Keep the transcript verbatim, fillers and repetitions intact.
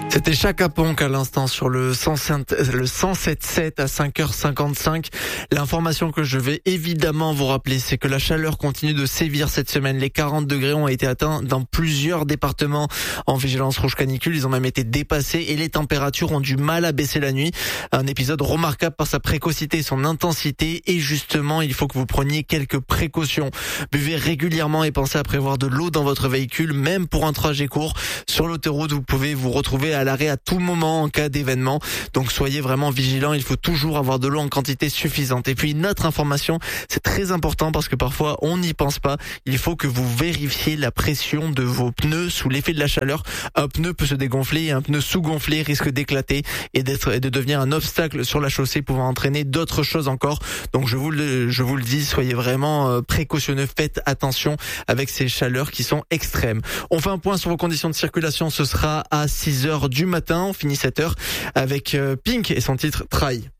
C'était Chaka Ponk à l'instant sur le cent sept virgule sept à cinq heures cinquante-cinq. L'information que je vais évidemment vous rappeler, c'est que la chaleur continue de sévir cette semaine. Les quarante degrés ont été atteints dans plusieurs départements en vigilance rouge canicule. Ils ont même été dépassés et les températures ont du mal à baisser la nuit. Un épisode remarquable par sa précocité et son intensité. Et justement, il faut que vous preniez quelques précautions. Buvez régulièrement et pensez à prévoir de l'eau dans votre véhicule, même pour un trajet court. Sur l'autoroute, vous pouvez vous retrouver à l'arrêt à tout moment en cas d'événement. Donc soyez vraiment vigilants, il faut toujours avoir de l'eau en quantité suffisante. Et puis une autre information, c'est très important parce que parfois on n'y pense pas, il faut que vous vérifiez la pression de vos pneus sous l'effet de la chaleur. Un pneu peut se dégonfler et un pneu sous-gonflé risque d'éclater et d'être et de devenir un obstacle sur la chaussée pouvant entraîner d'autres choses encore. Donc je vous le, je vous le dis, soyez vraiment précautionneux, faites attention avec ces chaleurs qui sont extrêmes. On fait un point sur vos conditions de circulation, ce sera à six heures du matin. On finit cette heure avec Pink et son titre Try.